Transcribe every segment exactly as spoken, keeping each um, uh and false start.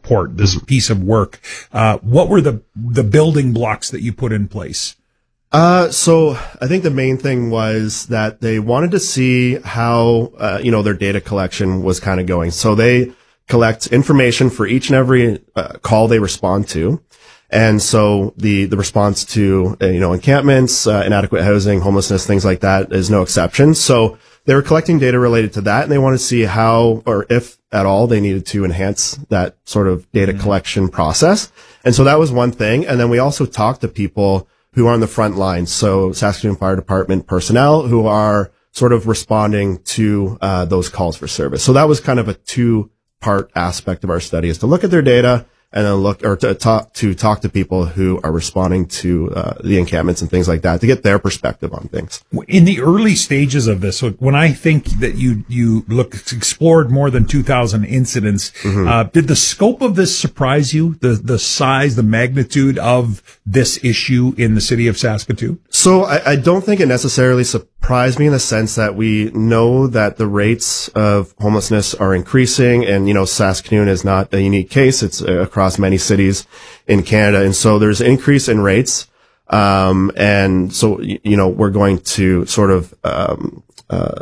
report, this piece of work. Uh, what were the, the building blocks that you put in place? Uh, so I think the main thing was that they wanted to see how, uh, you know, their data collection was kind of going. So they collect information for each and every uh, call they respond to. And so the, the response to, uh, you know, encampments, uh, inadequate housing, homelessness, things like that is no exception. So they were collecting data related to that, and they wanted to see how, or if at all, they needed to enhance that sort of data mm-hmm. collection process. And so that was one thing. And then we also talked to people who are on the front lines. So Saskatoon Fire Department personnel who are sort of responding to, uh, those calls for service. So that was kind of a two part aspect of our study, is to look at their data and then look, or to talk, to talk to people who are responding to, uh, the encampments and things like that, to get their perspective on things. In the early stages of this, when I think that you, you look, explored more than two thousand incidents, mm-hmm. uh, did the scope of this surprise you? The, the size, the magnitude of this issue in the city of Saskatoon? So I, I don't think it necessarily surprised me in the sense that we know that the rates of homelessness are increasing, and, you know, Saskatoon is not a unique case. It's uh, across many cities in Canada. And so there's an increase in rates. Um, and so, you know, we're going to sort of, um, uh,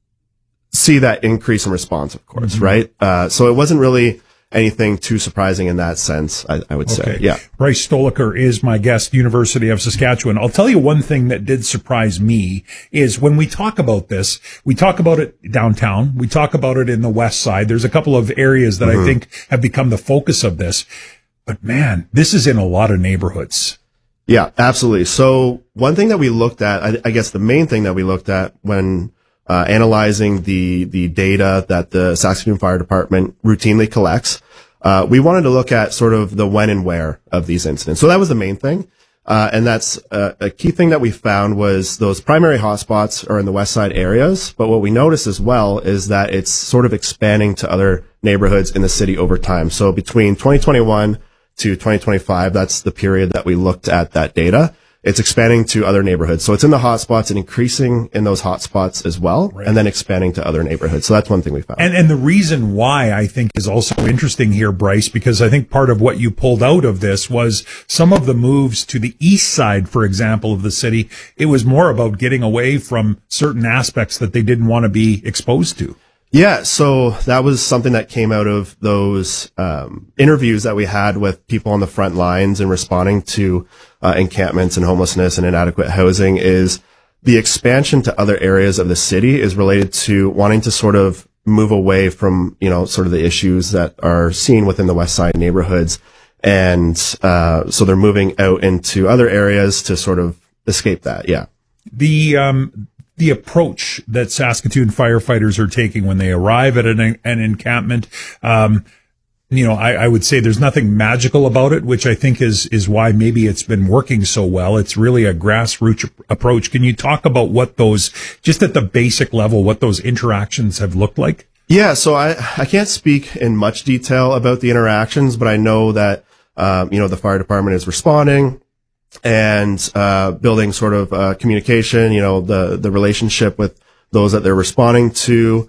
see that increase in response, of course, mm-hmm. right? Uh, so it wasn't really anything too surprising in that sense, I, I would okay. say. Yeah. Bryce Stoliker is my guest, University of Saskatchewan. I'll tell you one thing that did surprise me is when we talk about this, we talk about it downtown. We talk about it in the west side. There's a couple of areas that mm-hmm. I think have become the focus of this. But man, this is in a lot of neighborhoods. Yeah, absolutely. So one thing that we looked at, I, I guess the main thing that we looked at when Uh, analyzing the, the data that the Saskatoon Fire Department routinely collects, uh, we wanted to look at sort of the when and where of these incidents. So that was the main thing. Uh, and that's uh, a key thing that we found was those primary hotspots are in the west side areas. But what we noticed as well is that it's sort of expanding to other neighborhoods in the city over time. So between twenty twenty-one to twenty twenty-five, that's the period that we looked at that data. It's expanding to other neighborhoods. So it's in the hotspots and increasing in those hotspots as well, right. and then expanding to other neighborhoods. So that's one thing we found. And, and the reason why I think is also interesting here, Bryce, because I think part of what you pulled out of this was some of the moves to the east side, for example, of the city. It was more about getting away from certain aspects that they didn't want to be exposed to. Yeah, so that was something that came out of those um, interviews that we had with people on the front lines and responding to uh, encampments and homelessness and inadequate housing, is the expansion to other areas of the city is related to wanting to sort of move away from, you know, sort of the issues that are seen within the west side neighborhoods. And uh, so they're moving out into other areas to sort of escape that, yeah. The um The approach that Saskatoon firefighters are taking when they arrive at an, an encampment, um, you know, I, I would say there's nothing magical about it, which I think is, is why maybe it's been working so well. It's really a grassroots approach. Can you talk about what those, just at the basic level, what those interactions have looked like? Yeah, so I, I can't speak in much detail about the interactions, but I know that, um, you know, the fire department is responding and uh building sort of uh communication, you know, the the relationship with those that they're responding to,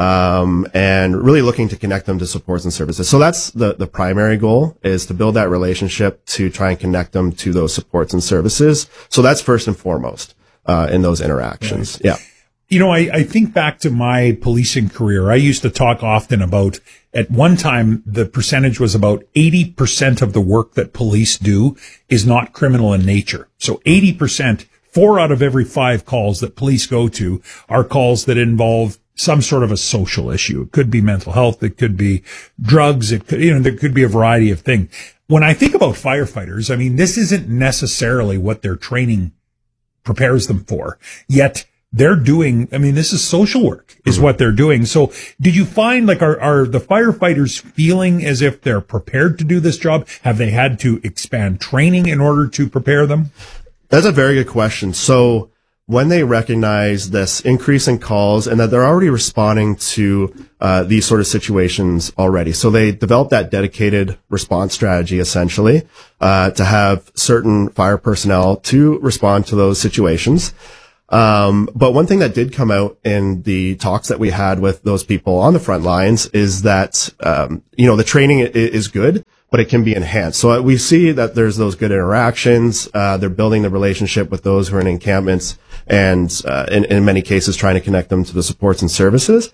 um and really looking to connect them to supports and services. So that's the the primary goal, is to build that relationship to try and connect them to those supports and services. So that's first and foremost uh in those interactions. Right. Yeah. You know, I, I think back to my policing career. I used to talk often about, at one time, the percentage was about eighty percent of the work that police do is not criminal in nature. So eighty percent, four out of every five calls that police go to are calls that involve some sort of a social issue. It could be mental health. It could be drugs. It could, you know, there could be a variety of things. When I think about firefighters, I mean, this isn't necessarily what their training prepares them for, yet they're doing, I mean, this is social work is mm-hmm. what they're doing. So did you find, like, are, are the firefighters feeling as if they're prepared to do this job? Have they had to expand training in order to prepare them? That's a very good question. So when they recognize this increase in calls and that they're already responding to uh, these sort of situations already, so they develop that dedicated response strategy, essentially, uh, to have certain fire personnel to respond to those situations. Um, but one thing that did come out in the talks that we had with those people on the front lines is that, um, you know, the training is good, but it can be enhanced. So we see that there's those good interactions. Uh, they're building the relationship with those who are in encampments and, uh, in, in many cases trying to connect them to the supports and services.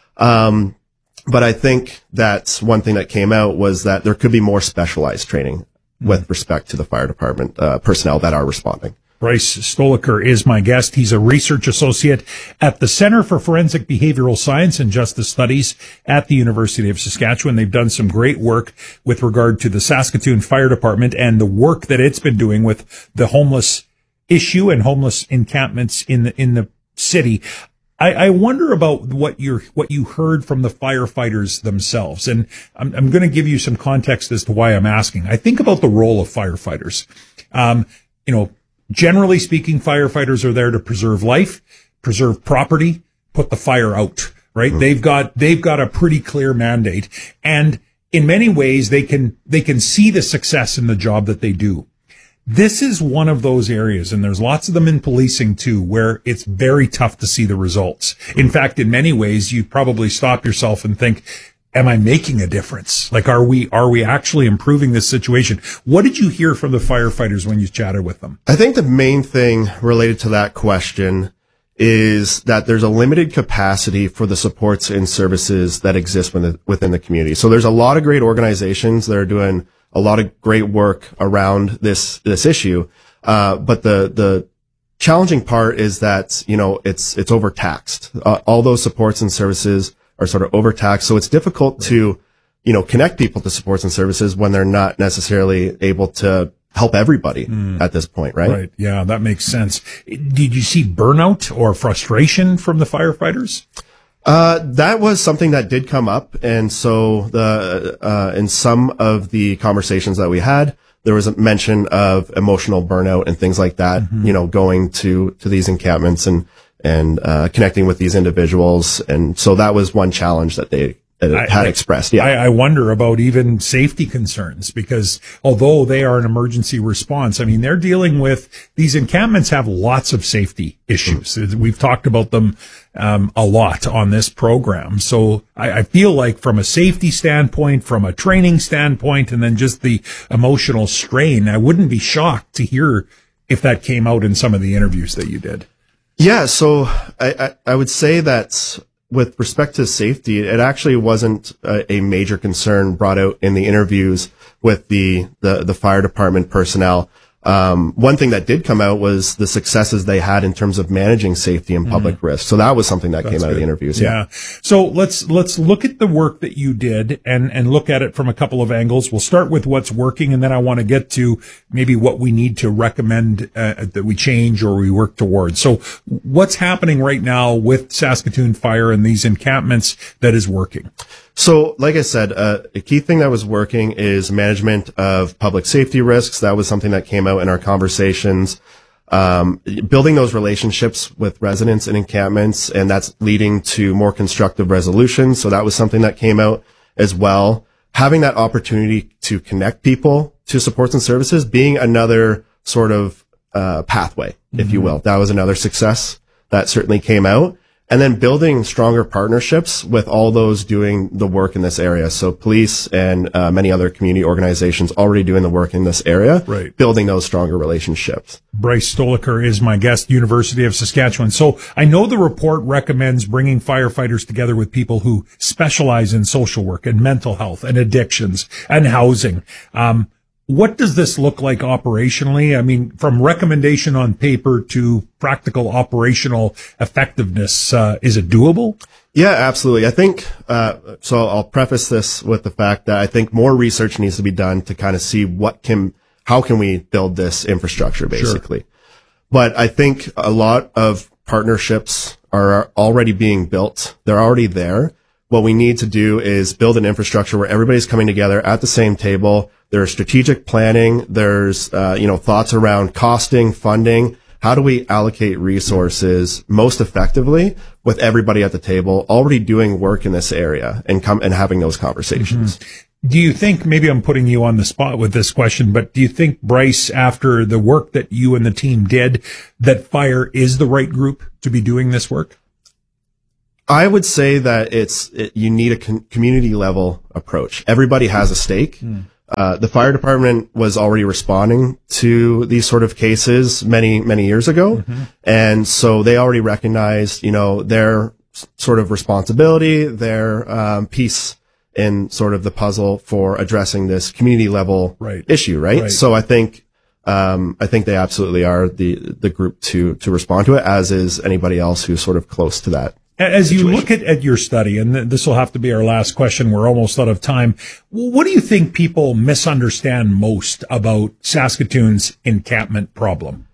Um, but I think that one thing that came out was that there could be more specialized training mm-hmm. with respect to the fire department, uh, personnel that are responding. Bryce Stoliker is my guest. He's a research associate at the Center for Forensic Behavioral Science and Justice Studies at the University of Saskatchewan. They've done some great work with regard to the Saskatoon Fire Department and the work that it's been doing with the homeless issue and homeless encampments in the, in the city. I, I wonder about what you're, what you heard from the firefighters themselves. And I'm, I'm going to give you some context as to why I'm asking. I think about the role of firefighters. Um, you know, generally speaking, firefighters are there to preserve life, preserve property, put the fire out, right? Mm-hmm. They've got, they've got a pretty clear mandate. And in many ways, they can, they can see the success in the job that they do. This is one of those areas, and there's lots of them in policing too, where it's very tough to see the results. In fact, in many ways, you probably stop yourself and think, am I making a difference? Like, are we, are we actually improving this situation? What did you hear from the firefighters when you chatted with them? I think the main thing related to that question is that there's a limited capacity for the supports and services that exist within the, within the community. So there's a lot of great organizations that are doing a lot of great work around this, this issue. Uh, but the, the challenging part is that, you know, it's, it's overtaxed. Uh, all those supports and services are sort of overtaxed. So it's difficult right. to, you know, connect people to supports and services when they're not necessarily able to help everybody mm. at this point, right? Right. Yeah, that makes sense. Did you see burnout or frustration from the firefighters? Uh, that was something that did come up. And so the, uh, in some of the conversations that we had, there was a mention of emotional burnout and things like that, mm-hmm. you know, going to, to these encampments and, and, uh, connecting with these individuals. And so that was one challenge that they I, had expressed. Yeah. I, I wonder about even safety concerns, because although they are an emergency response, I mean, they're dealing with, these encampments have lots of safety issues. Mm-hmm. We've talked about them um, a lot on this program. So I, I feel like from a safety standpoint, from a training standpoint, and then just the emotional strain, I wouldn't be shocked to hear if that came out in some of the interviews that you did. Yeah. So I, I, I would say that with respect to safety, it actually wasn't a, a major concern brought out in the interviews with the, the, the fire department personnel. Um, one thing that did come out was the successes they had in terms of managing safety and public mm-hmm. risk. So that was something that That's came out good. of the interviews. Yeah. yeah. So let's, let's look at the work that you did and, and look at it from a couple of angles. We'll start with what's working, and then I want to get to maybe what we need to recommend uh, that we change or we work towards. So what's happening right now with Saskatoon Fire and these encampments that is working? So, like I said, uh, a key thing that was working is management of public safety risks. That was something that came out in our conversations. Um, building those relationships with residents and encampments, and that's leading to more constructive resolutions. So that was something that came out as well. Having that opportunity to connect people to supports and services being another sort of, uh, pathway, mm-hmm. if you will. That was another success that certainly came out. And then building stronger partnerships with all those doing the work in this area. So police and uh, many other community organizations already doing the work in this area, right. building those stronger relationships. Bryce Stoliker is my guest, University of Saskatchewan. So I know the report recommends bringing firefighters together with people who specialize in social work and mental health and addictions and housing. Um, What does this look like operationally? I mean, from recommendation on paper to practical operational effectiveness, uh, is it doable? Yeah, absolutely. I think, uh, so I'll preface this with the fact that I think more research needs to be done to kind of see what can, how can we build this infrastructure, basically. Sure. But I think a lot of partnerships are already being built. They're already there. What we need to do is build an infrastructure where everybody's coming together at the same table. There's strategic planning. There's, uh, you know, thoughts around costing, funding. How do we allocate resources most effectively with everybody at the table already doing work in this area and come and having those conversations? Mm-hmm. Do you think, maybe I'm putting you on the spot with this question, but do you think, Bryce, after the work that you and the team did, that fire is the right group to be doing this work? I would say that it's, it, you need a con- community level approach. Everybody has a stake. Mm. Uh, the fire department was already responding to these sort of cases many, many years ago. Mm-hmm. And so they already recognized, you know, their sort of responsibility, their, um, piece in sort of the puzzle for addressing this community level right. issue, right? right? So I think, um, I think they absolutely are the, the group to, to respond to it, as is anybody else who's sort of close to that. As situation. You look at, at your study, and th- this will have to be our last question, we're almost out of time. What do you think people misunderstand most about Saskatoon's encampment problem?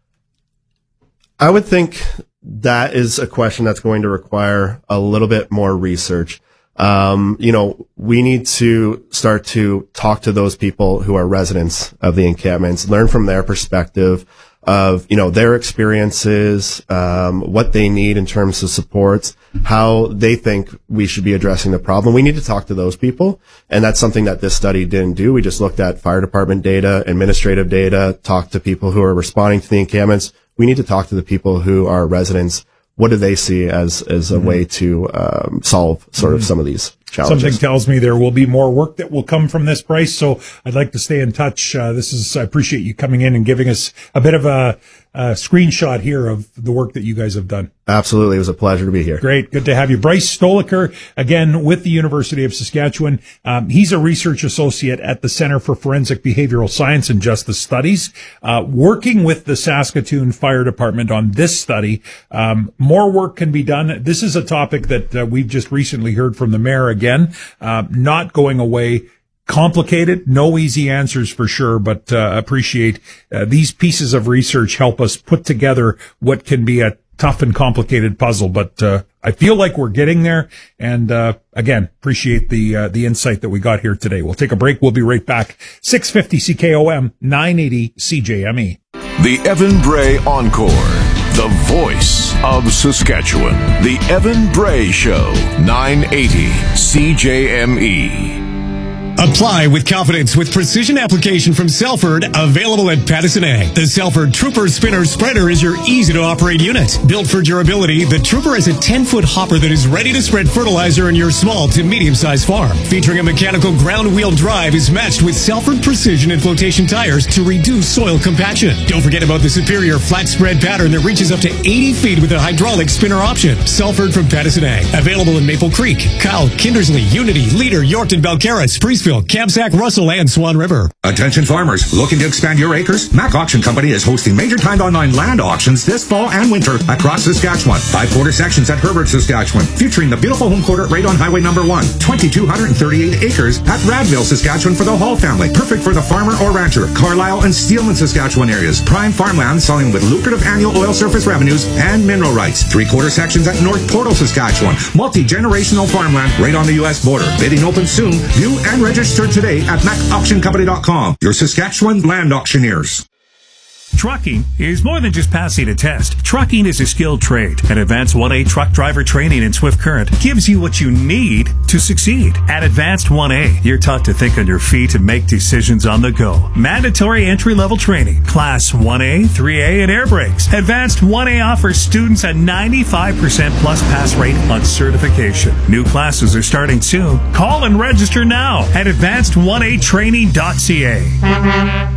I would think that is a question that's going to require a little bit more research. Um, you know, we need to start to talk to those people who are residents of the encampments, learn from their perspective of, you know, their experiences, um, what they need in terms of supports, how they think we should be addressing the problem. We need to talk to those people. And that's something that this study didn't do. We just looked at fire department data, administrative data, talked to people who are responding to the encampments. We need to talk to the people who are residents. What do they see as, as a mm-hmm. way to, um, solve sort of mm-hmm. some of these challenges? Something tells me there will be more work that will come from this, Bryce. So I'd like to stay in touch. Uh, this is, I appreciate you coming in and giving us a bit of a, a screenshot here of the work that you guys have done. Absolutely. It was a pleasure to be here. Great. Good to have you. Bryce Stoliker, again, with the University of Saskatchewan. Um, he's a research associate at the Center for Forensic Behavioral Science and Justice Studies, uh, working with the Saskatoon Fire Department on this study. Um, more work can be done. This is a topic that uh, we've just recently heard from the mayor again, uh, not going away. Complicated, no easy answers for sure, but uh, appreciate uh, these pieces of research help us put together what can be a tough and complicated puzzle. But uh, I feel like we're getting there. And uh, again, appreciate the uh, the insight that we got here today. We'll take a break. We'll be right back. six fifty C K O M, nine eighty C J M E. The Evan Bray Encore. The voice of Saskatchewan. The Evan Bray Show, nine eighty C J M E. Apply with confidence with precision application from Selford, available at Pattison Ag. The Selford Trooper Spinner Spreader is your easy-to-operate unit. Built for durability, the Trooper is a ten-foot hopper that is ready to spread fertilizer in your small to medium-sized farm. Featuring a mechanical ground-wheel drive, is matched with Selford Precision and Flotation tires to reduce soil compaction. Don't forget about the superior flat spread pattern that reaches up to eighty feet with a hydraulic spinner option. Selford from Pattison Ag. Available in Maple Creek, Kyle, Kindersley, Unity, Leader, Yorkton, Balcarres, Priestfield, Kamsack, Russell, and Swan River. Attention farmers, looking to expand your acres? Mac Auction Company is hosting major timed online land auctions this fall and winter across Saskatchewan. Five quarter sections at Herbert, Saskatchewan, featuring the beautiful home quarter right on Highway Number One. two thousand two hundred thirty-eight acres at Radville, Saskatchewan for the Hall family. Perfect for the farmer or rancher. Carlisle and Steelman, Saskatchewan areas. Prime farmland selling with lucrative annual oil surface revenues and mineral rights. Three quarter sections at North Portal, Saskatchewan. Multi-generational farmland right on the U S border. Bidding open soon. View and register today at mac auction company dot com. Your Saskatchewan land auctioneers. Trucking is more than just passing a test. Trucking is a skilled trade, and Advanced one A truck driver training in Swift Current gives you what you need to succeed. At Advanced one A, you're taught to think on your feet and make decisions on the go. Mandatory entry-level training, Class one A, three A, and air brakes. Advanced one A offers students a ninety-five percent plus pass rate on certification. New classes are starting soon. Call and register now at advanced one a training dot c a.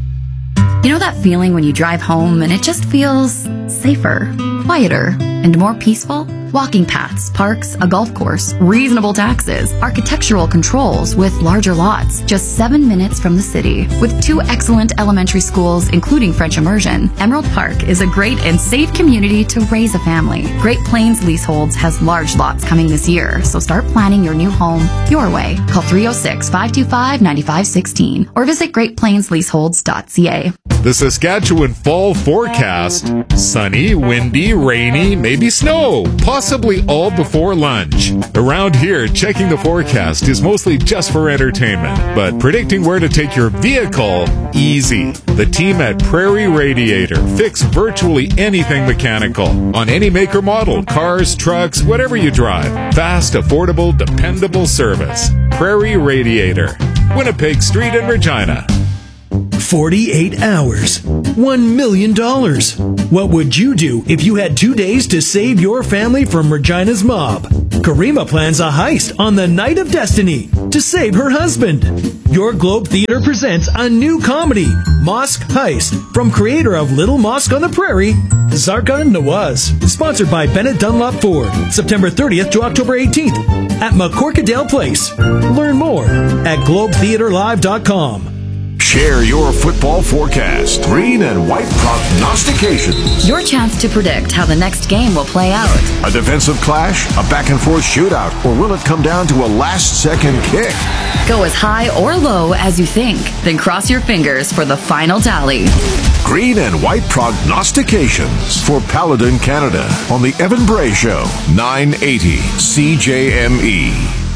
You know that feeling when you drive home and it just feels safer, quieter, and more peaceful? Walking paths, parks, a golf course, reasonable taxes, architectural controls with larger lots, just seven minutes from the city. With two excellent elementary schools, including French immersion, Emerald Park is a great and safe community to raise a family. Great Plains Leaseholds has large lots coming this year, so start planning your new home your way. Call three oh six, five two five, nine five one six or visit great plains leaseholds dot c a. The Saskatchewan fall forecast: sunny, windy, rainy, maybe snow, possibly all before lunch. Around here, checking the forecast is mostly just for entertainment, but predicting where to take your vehicle, easy. The team at Prairie Radiator fix virtually anything mechanical on any make or model, cars, trucks, whatever you drive. Fast, affordable, dependable service. Prairie Radiator, Winnipeg Street in Regina. forty-eight hours. one million dollars. What would you do if you had two days to save your family from Regina's mob? Karima plans a heist on the Night of Destiny to save her husband. Your Globe Theatre presents a new comedy, Mosque Heist, from creator of Little Mosque on the Prairie, Zarkan Nawaz. Sponsored by Bennett Dunlop Ford. September thirtieth to October eighteenth at McCorkadale Place. Learn more at globe theatre live dot com. Share your football forecast. Green and white prognostications. Your chance to predict how the next game will play out. A defensive clash, a back and forth shootout, or will it come down to a last second kick? Go as high or low as you think, then cross your fingers for the final tally. Green and white prognostications for Paladin Canada on the Evan Bray Show, nine eighty C J M E.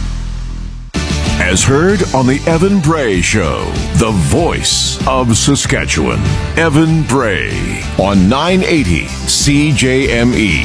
As heard on the Evan Bray Show, the voice of Saskatchewan, Evan Bray on nine eighty C J M E.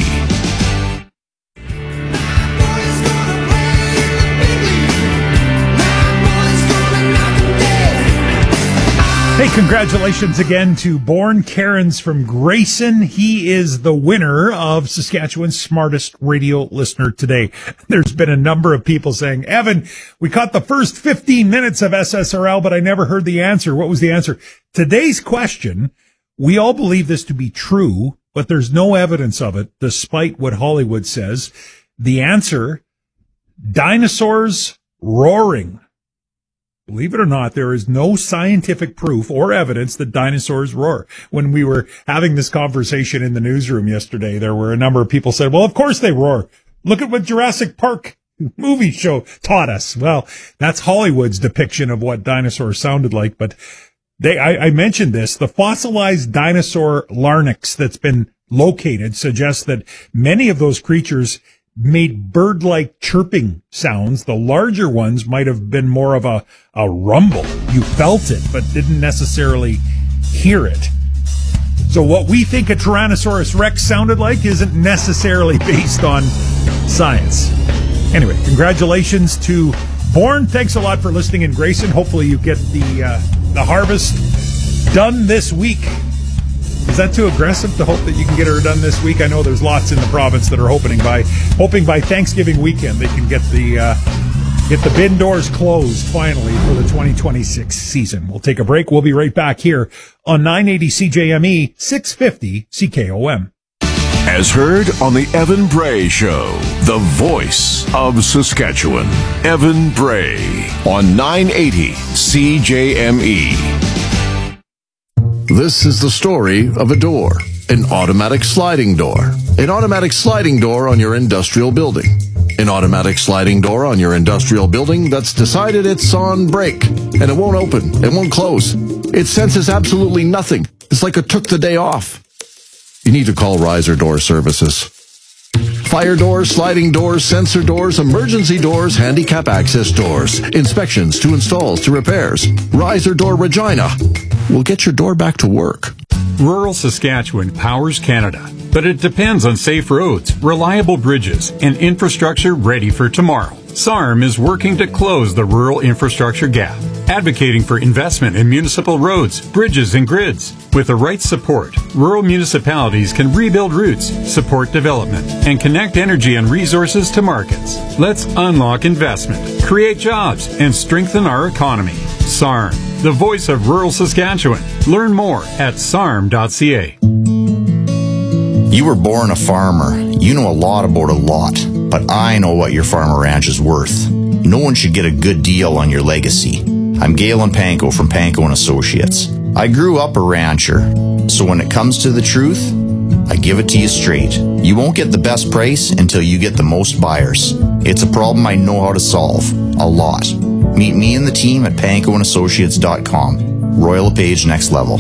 Hey, congratulations again to Born Cairns from Grayson. He is the winner of Saskatchewan's Smartest Radio Listener today. There's been a number of people saying, Evan, we caught the first fifteen minutes of S S R L, but I never heard the answer. What was the answer? Today's question, we all believe this to be true, but there's no evidence of it, despite what Hollywood says. The answer, dinosaurs roaring. Believe it or not, there is no scientific proof or evidence that dinosaurs roar. When we were having this conversation in the newsroom yesterday, there were a number of people said, well, of course they roar. Look at what Jurassic Park movie show taught us. Well, that's Hollywood's depiction of what dinosaurs sounded like. But they, I, I mentioned this, the fossilized dinosaur larynx that's been located suggests that many of those creatures made bird-like chirping sounds. The larger ones might have been more of a, a rumble. You felt it, but didn't necessarily hear it. So what we think a Tyrannosaurus Rex sounded like isn't necessarily based on science. Anyway, congratulations to Born. Thanks a lot for listening in Grayson. Hopefully you get the uh, the harvest done this week. Is that too aggressive to hope that you can get her done this week? I know there's lots in the province that are hoping by hoping by Thanksgiving weekend they can get the uh, get the bin doors closed finally for the twenty twenty-six season. We'll take a break. We'll be right back here on nine eighty C J M E, six fifty C K O M. As heard on the Evan Bray Show, the voice of Saskatchewan, Evan Bray on nine eighty C J M E. This is the story of a door, an automatic sliding door. An automatic sliding door on your industrial building. An automatic sliding door on your industrial building that's decided it's on break, and it won't open, it won't close. It senses absolutely nothing. It's like it took the day off. You need to call Riser Door Services. Fire doors, sliding doors, sensor doors, emergency doors, handicap access doors, inspections to installs to repairs. Riser Door Regina will get your door back to work. Rural Saskatchewan powers Canada, but it depends on safe roads, reliable bridges, and infrastructure ready for tomorrow. S A R M is working to close the rural infrastructure gap, advocating for investment in municipal roads, bridges, and grids. With the right support, rural municipalities can rebuild routes, support development, and connect energy and resources to markets. Let's unlock investment, create jobs, and strengthen our economy. S A R M, the voice of rural Saskatchewan. Learn more at S A R M dot C A. You were born a farmer. You know a lot about a lot. But I know what your farm or ranch is worth. No one should get a good deal on your legacy. I'm Galen Panko from Panko and Associates. I grew up a rancher, so when it comes to the truth, I give it to you straight. You won't get the best price until you get the most buyers. It's a problem I know how to solve. A lot. Meet me and the team at panko and associates dot com. Royal LePage Next Level.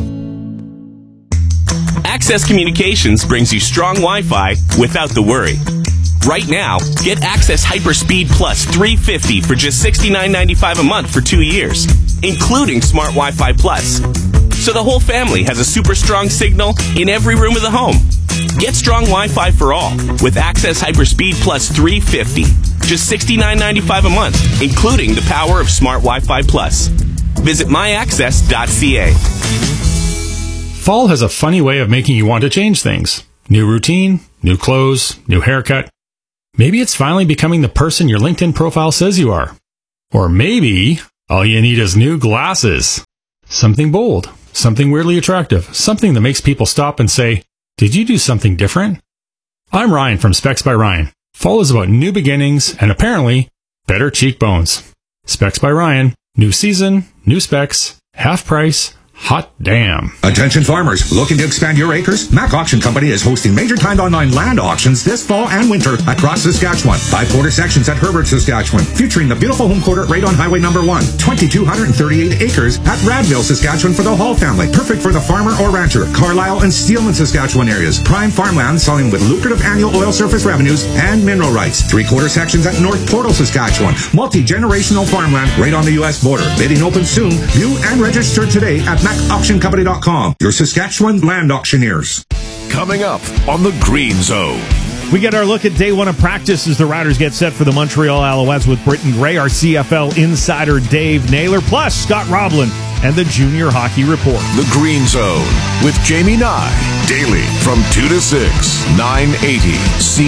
Access Communications brings you strong Wi-Fi without the worry. Right now, get Access Hyperspeed Plus three fifty for just sixty-nine ninety-five a month for two years, including Smart Wi-Fi Plus. So the whole family has a super strong signal in every room of the home. Get strong Wi-Fi for all with Access Hyperspeed Plus three fifty. Just sixty-nine ninety-five a month, including the power of Smart Wi-Fi Plus. Visit my access dot c a. Fall has a funny way of making you want to change things. New routine, new clothes, new haircut. Maybe it's finally becoming the person your LinkedIn profile says you are. Or maybe all you need is new glasses. Something bold, something weirdly attractive, something that makes people stop and say, did you do something different? I'm Ryan from Specs by Ryan. Fall is about new beginnings and apparently better cheekbones. Specs by Ryan. New season, new specs, half price. Hot damn. Attention farmers, looking to expand your acres? Mac Auction Company is hosting major timed online land auctions this fall and winter across Saskatchewan. Five quarter sections at Herbert, Saskatchewan, featuring the beautiful home quarter right on Highway number one. two thousand two hundred thirty-eight acres at Radville, Saskatchewan for the Hall family. Perfect for the farmer or rancher. Carlisle and Steelman, Saskatchewan areas. Prime farmland selling with lucrative annual oil surface revenues and mineral rights. Three quarter sections at North Portal, Saskatchewan. Multi-generational farmland right on the U S border. Bidding open soon. View and register today at mac auction company dot com. Your Saskatchewan land auctioneers. Coming up on the Green Zone. We get our look at day one of practice as the Riders get set for the Montreal Alouettes with Britton Gray, our C F L insider Dave Naylor, plus Scott Roblin and the Junior Hockey Report. The Green Zone with Jamie Nye. Daily from two to six, nine eighty C